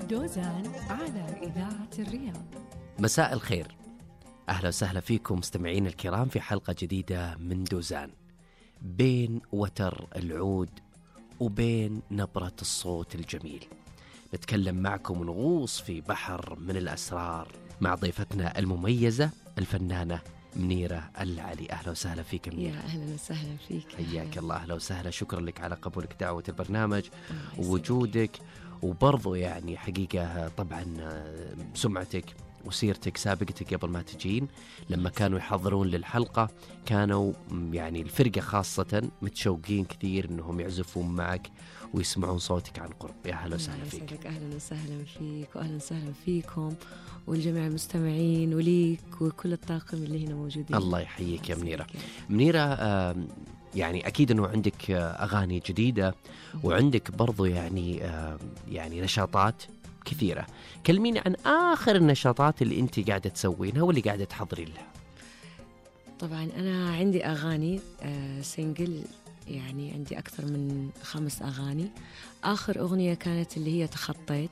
دوزان على إذاعة الرياض. مساء الخير، أهلا وسهلا فيكم مستمعين الكرام في حلقة جديدة من دوزان. بين وتر العود وبين نبرة الصوت الجميل نتكلم معكم ونغوص في بحر من الأسرار مع ضيفتنا المميزة الفنانة منيرة العلي. أهلا وسهلا فيك منيرة. يا أهلا وسهلا فيك. حياك الله. أهلا وسهلا، شكرا لك على قبولك دعوة البرنامج ووجودك، وبرضو يعني حقيقة طبعا سمعتك وسيرتك سابقتك قبل ما تجين. لما كانوا يحضرون للحلقة كانوا يعني الفرقة خاصة متشوقين كثير انهم يعزفون معك ويسمعون صوتك عن قرب. يا أهلا وسهلا فيك. أهلا وسهلا فيك وأهلا وسهلا فيكم والجميع المستمعين وليك وكل الطاقم اللي هنا موجودين. الله يحييك يا منيرة. منيرة يعني أكيد أنه عندك أغاني جديدة وعندك برضو يعني نشاطات كثيرة. كلميني عن آخر النشاطات اللي أنت قاعدة تسوينها واللي قاعدة تحضرين لها. طبعا أنا عندي أغاني سينجل، يعني عندي أكثر من 5 أغاني. آخر أغنية كانت اللي هي تخطيت،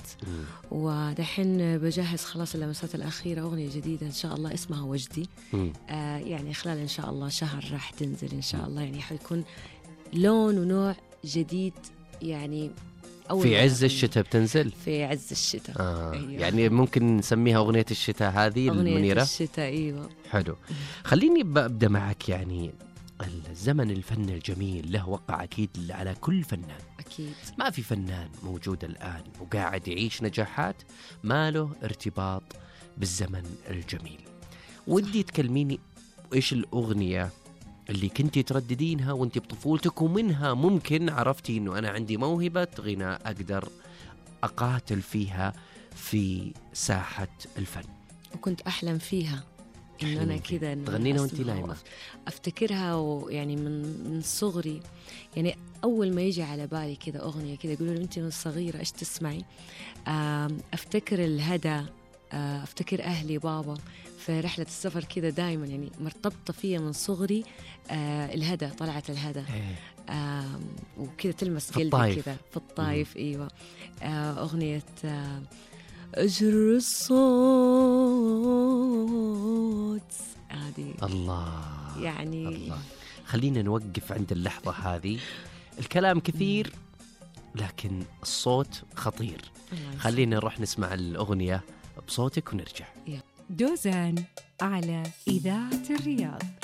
ودحين بجهز خلاص اللمسات الأخيرة أغنية جديدة إن شاء الله اسمها وجدي. يعني خلال إن شاء الله شهر راح تنزل إن شاء الله، يعني حيكون لون ونوع جديد. يعني في عز الشتاء بتنزل؟ في عز الشتاء. أيوة. يعني ممكن نسميها أغنية الشتاء هذه أغنية المنيرة؟ الشتاء أيوة. حلو. خليني أبدأ معك. يعني الزمن الفن الجميل له وقع أكيد على كل فنان. أكيد ما في فنان موجود الآن وقاعد يعيش نجاحات ما له ارتباط بالزمن الجميل. ودي تكلميني إيش الأغنية اللي كنتي ترددينها وانتي بطفولتك ومنها ممكن عرفتي إنه أنا عندي موهبة غناء أقدر أقاتل فيها في ساحة الفن، وكنت أحلم فيها إن أنا كذا تغنينا وانتي نايمة؟ أفتكرها ويعني من صغري، يعني أول ما يجي على بالي كذا أغنية كذا يقولوا لي أنت من صغيرة إيش تسمعي، أفتكر الهدى، أفتكر أهلي بابا في رحلة السفر كذا دايما، يعني مرتبطة فيها من صغري. الهدى، طلعت الهدى وكذا تلمس قلبي كذا في الطايف. أيوة. أغنية أجر الصوت هذه. الله يعني الله. خلينا نوقف عند اللحظة هذه. الكلام كثير لكن الصوت خطير. خلينا نروح نسمع الأغنية بصوتك ونرجع. دوزان على إذاعة الرياض.